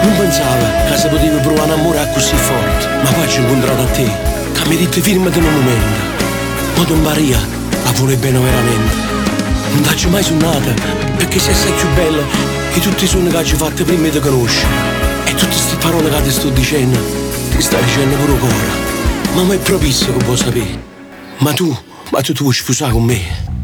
Non pensava che si poteva provare un amore così forte, ma poi ci ho incontrato a te, che mi hai detto firmati in un momento. Ma Don Maria la vuole bene veramente. Non t'ho mai suonata, perché sei assai più bella che tutti i suoni che ci fatto prima di conoscere. E tutte queste parole che ti sto dicendo, ti sta dicendo pure ora. Ma è proprio che può sapere. Ma tu vuoi sposare con me?